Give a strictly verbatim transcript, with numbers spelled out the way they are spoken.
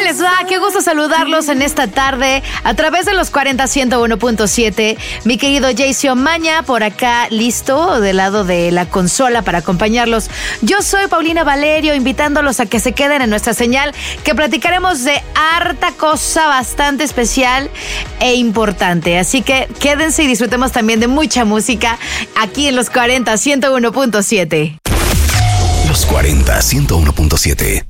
les va? Qué gusto saludarlos en esta tarde a través de los cuarenta ciento uno punto siete. Mi querido Jaycee Omaña por acá, listo, del lado de la consola para acompañarlos. Yo soy Paulina Valerio, invitándolos a que se queden en nuestra señal, que platicaremos de harta cosa bastante especial e importante. Así que quédense y disfrutemos también de mucha música aquí en los cuarenta ciento uno punto siete. Los cuarenta ciento uno punto siete.